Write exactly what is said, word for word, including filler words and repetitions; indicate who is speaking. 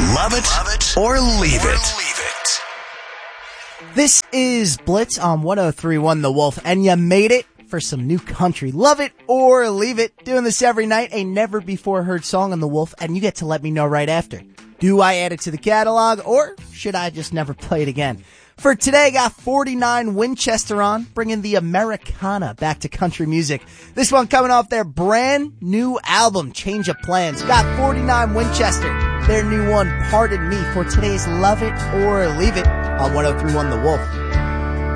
Speaker 1: Love it, Love it or leave
Speaker 2: or
Speaker 1: it.
Speaker 2: Leave it.
Speaker 3: This is Blitz on one oh three point one The Wolf, and you made it for some new country. Love it or leave it. Doing this every night, a never-before-heard song on The Wolf, and you get to let me know right after. Do I add it to the catalog, or should I just never play it again? For today, I got forty-nine Winchester on, bringing the Americana back to country music. This one coming off their brand new album, Change of Plans. Got forty-nine Winchester, their new one, Pardon Me, for today's Love It or Leave It on one oh three point one The Wolf.